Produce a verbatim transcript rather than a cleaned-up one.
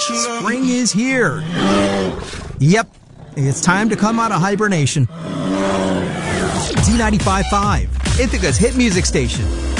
Spring is here. Yep, it's time to come out of hibernation. Z ninety-five point five, Ithaca's hit music station.